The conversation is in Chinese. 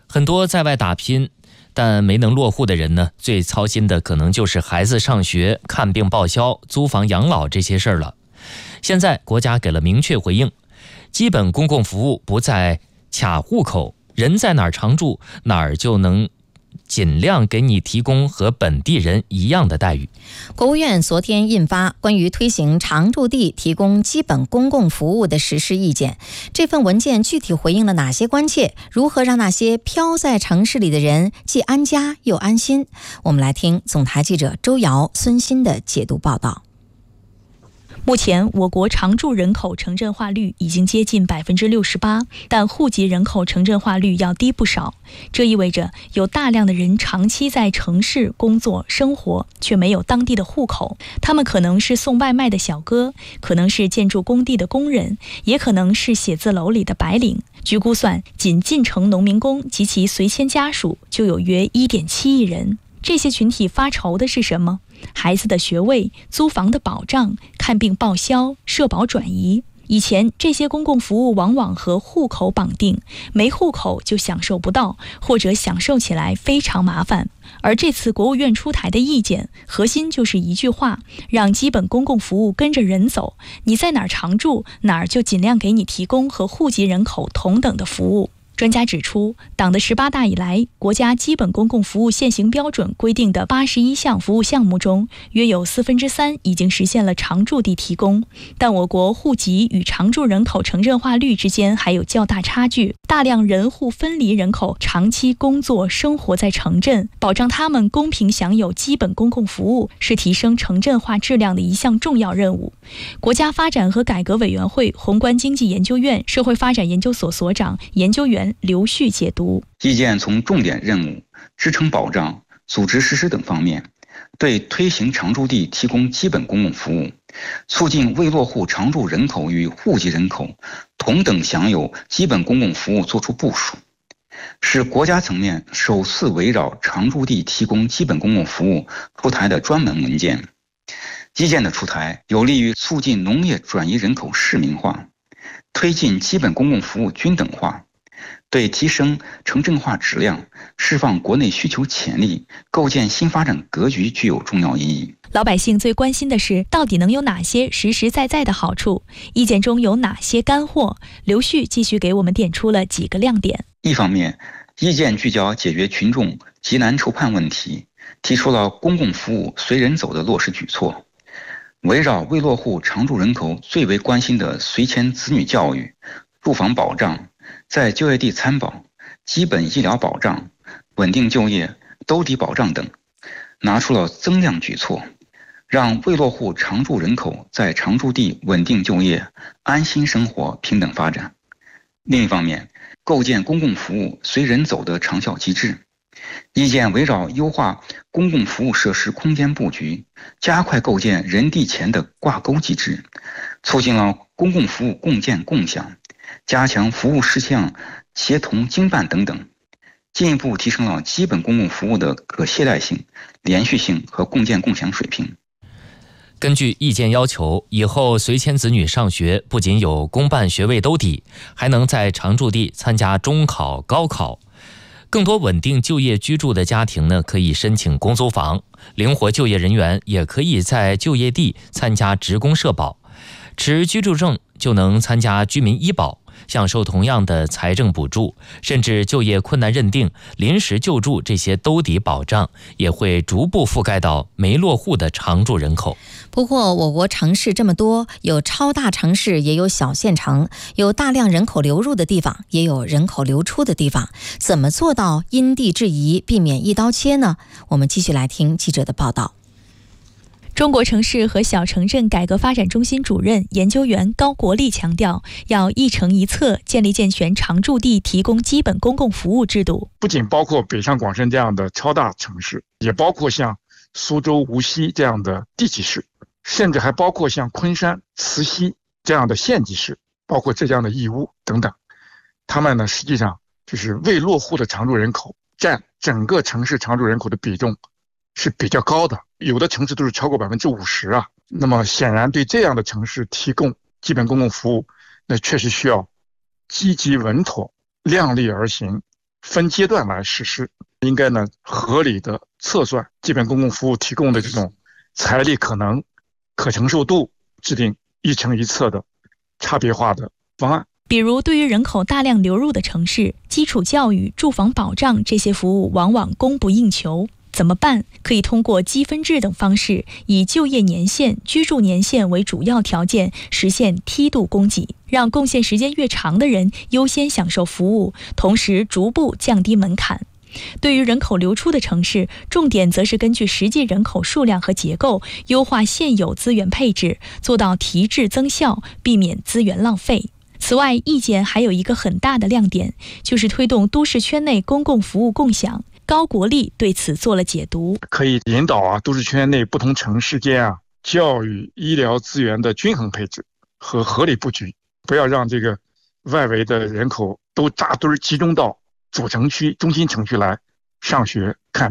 很多在外打拼但没能落户的人呢，最操心的可能就是孩子上学、看病报销、租房养老这些事儿了。现在国家给了明确回应，基本公共服务不再卡户口，人在哪儿常住哪儿就能尽量给你提供和本地人一样的待遇。 国务院昨天印发关于推行常住地提供基本公共服务的实施意见。这份文件具体回应了哪些关切？如何让那些飘在城市里的人既安家又安心？我们来听总台记者周瑶、孙鑫的解读报道。 目前，我国常住人口城镇化率已经接近68%，但户籍人口城镇化率要低不少。这意味着有大量的人长期在城市工作生活，却没有当地的户口。他们可能是送外卖的小哥，可能是建筑工地的工人，也可能是写字楼里的白领。据估算，仅进城农民工及其随迁家属就有约1.7亿人。这些群体发愁的是什么？孩子的学位、租房的保障、看病报销、社保转移。以前这些公共服务往往和户口绑定，没户口就享受不到，或者享受起来非常麻烦。而这次国务院出台的意见，核心就是一句话：让基本公共服务跟着人走，你在哪儿常住，哪儿就尽量给你提供和户籍人口同等的服务。专家指出，党的18大以来，国家基本公共服务现行标准规定的81项服务项目中，约有3/4已经实现了常住地提供。但我国户籍与常住人口城镇化率之间还有较大差距，大量人户分离人口长期工作生活在城镇，保障他们公平享有基本公共服务，是提升城镇化质量的一项重要任务。国家发展和改革委员会宏观经济研究院社会发展研究所所长、研究员刘旭解读。 意见从重点任务、支撑保障、组织实施等方面，对推行常住地提供基本公共服务，促进未落户常住人口与户籍人口同等享有基本公共服务作出部署，是国家层面首次围绕常住地提供基本公共服务出台的专门文件。意见的出台有利于促进农业转移人口市民化，推进基本公共服务均等化，对提升城镇化质量、释放国内需求潜力、构建新发展格局具有重要意义。 老百姓最关心的是，到底能有哪些实实在在的好处？意见中有哪些干货？刘旭继续给我们点出了几个亮点。 一方面，意见聚焦解决群众急难愁盼问题，提出了公共服务随人走的落实举措。围绕未落户常住人口最为关心的随迁子女教育、住房保障、在就业地参保、基本医疗保障、稳定就业、兜底保障等，拿出了增量举措，让未落户常住人口在常住地稳定就业、安心生活、平等发展。另一方面，构建公共服务随人走的长效机制。意见围绕优化公共服务设施空间布局，加快构建人地钱的挂钩机制，促进了公共服务共建共享，加强服务事项协同经办等等，进一步提升了基本公共服务的可携带性、连续性和共建共享水平。 根据意见要求，以后随迁子女上学不仅有公办学位兜底，还能在常住地参加中考、高考。更多稳定就业居住的家庭呢，可以申请公租房；灵活就业人员也可以在就业地参加职工社保，持居住证就能参加居民医保，享受同样的财政补助，甚至就业困难认定、临时救助这些兜底保障也会逐步覆盖到没落户的常住人口。 不过我国城市这么多，有超大城市也有小县城，有大量人口流入的地方，也有人口流出的地方，怎么做到因地制宜，避免一刀切呢？我们继续来听记者的报道。 中国城市和小城镇改革发展中心主任研究员高国立强调，要一城一策，建立健全常住地提供基本公共服务制度。 不仅包括北上广深这样的超大城市，也包括像苏州、无锡这样的地级市，甚至还包括像昆山、慈溪这样的县级市，包括浙江的义乌等等。他们呢，实际上就是未落户的常住人口占整个城市常住人口的比重是比较高的，有的城市都是超过50%啊。那么显然对这样的城市提供基本公共服务，那确实需要积极稳妥、量力而行、 分阶段来实施，应该呢合理的测算基本公共服务提供的这种财力可能、可承受度，制定一城一策的差别化的方案。 比如，对于人口大量流入的城市，基础教育、住房保障这些服务往往供不应求。怎么办？可以通过积分制等方式，以就业年限、居住年限为主要条件，实现梯度供给，让贡献时间越长的人优先享受服务，同时逐步降低门槛。对于人口流出的城市，重点则是根据实际人口数量和结构，优化现有资源配置，做到提质增效，避免资源浪费。此外，意见还有一个很大的亮点，就是推动都市圈内公共服务共享。高国立对此做了解读， 可以引导都市圈内不同城市间教育、医疗资源的均衡配置和合理布局，不要让这个外围的人口都扎堆集中到主城区、中心城区来上学看